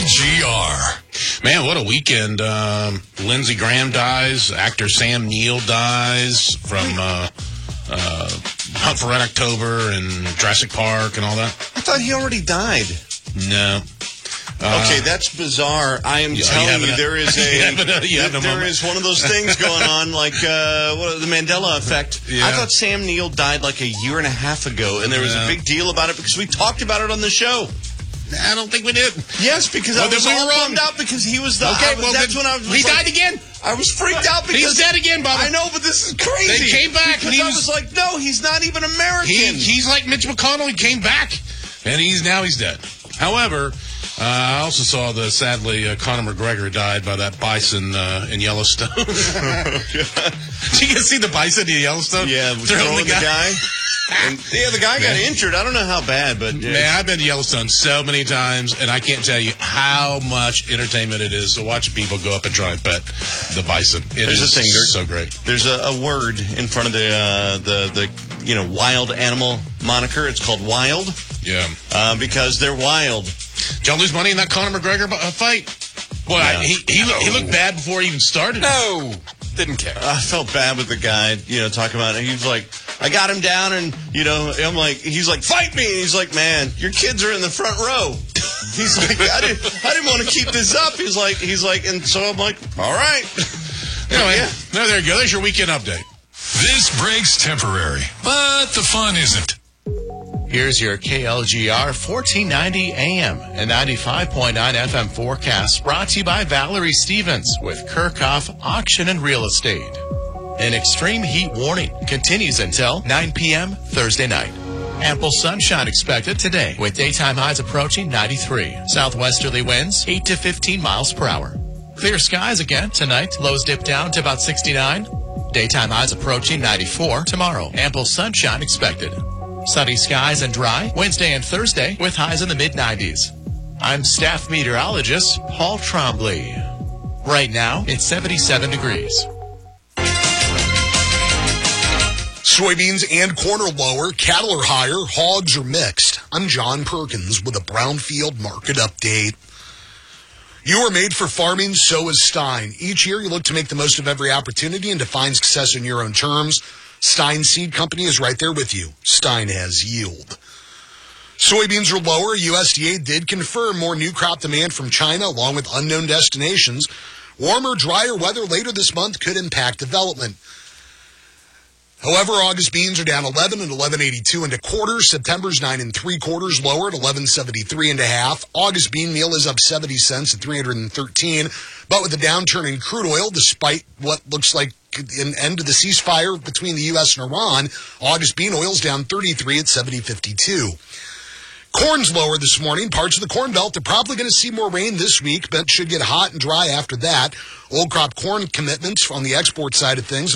KLGR. Man, what a weekend. Lindsey Graham dies. Actor Sam Neill dies from Hunt for Red October and Jurassic Park and all that. I thought he already died. No. Okay, that's bizarre. I am telling you, there is there is one of those things going on, like the Mandela effect. Yeah. I thought Sam Neill died like a year and a half ago, and there was a big deal about it because we talked about it on the show. I don't think we did. Yes, because I was all bummed out because he was the... Okay, he died again. I was freaked out because... He's dead again, Bob. I know, but this is crazy. They came back. Because I was like, no, he's not even American. He's like Mitch McConnell. He came back, and he's dead. However... I also saw sadly, Conor McGregor died by that bison in Yellowstone. Did you get to see the bison in Yellowstone? Yeah, throwing the guy. And, the guy got injured. I don't know how bad, but... Man, I've been to Yellowstone so many times, and I can't tell you how much entertainment it is to watch people go up and try and pet the bison. There's a thing, so great. There's a word in front of the wild animal moniker. It's called wild. Yeah. Because they're wild. Did y'all lose money in that Conor McGregor fight? Well, yeah. He looked bad before he even started. No, didn't care. I felt bad with the guy, talking about it. He was like, I got him down, and, I'm like, he's like, fight me. And he's like, man, your kids are in the front row. He's like, I didn't want to keep this up. He's like, and so I'm like, all right. Yeah. No, there you go. There's your weekend update. This break's temporary, but the fun isn't. Here's your KLGR 1490 AM and 95.9 FM forecast brought to you by Valerie Stevens with Kirchhoff Auction and Real Estate. An extreme heat warning continues until 9 p.m. Thursday night. Ample sunshine expected today with daytime highs approaching 93. Southwesterly winds 8 to 15 miles per hour. Clear skies again tonight. Lows dip down to about 69. Daytime highs approaching 94 tomorrow. Ample sunshine expected. Sunny skies and dry Wednesday and Thursday with highs in the mid-90s. I'm staff meteorologist Paul Trombley. Right now, it's 77 degrees. Soybeans and corn are lower, cattle are higher, hogs are mixed. I'm John Perkins with a Brownfield Market Update. You are made for farming, so is Stein. Each year, you look to make the most of every opportunity and define success in your own terms. Stein Seed Company is right there with you. Stein has yield. Soybeans are lower. USDA did confirm more new crop demand from China along with unknown destinations. Warmer, drier weather later this month could impact development. However, August beans are down 11 at 11.82 and a quarter. September's 9 3/4 lower at 11.73 and a half. August bean meal is up 70 cents at 313. But with the downturn in crude oil, despite what looks like an end to the ceasefire between the U.S. and Iran, August bean oil's down 33 at 70.52. Corn's lower this morning. Parts of the Corn Belt are probably going to see more rain this week, but should get hot and dry after that. Old crop corn commitments on the export side of things